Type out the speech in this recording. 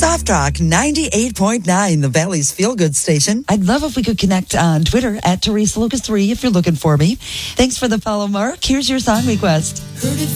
Soft Rock 98.9, the Valley's feel-good station. I'd love if we could connect on Twitter at Teresa Lucas 3 if you're looking for me. Thanks for the follow, Mark. Here's your song request.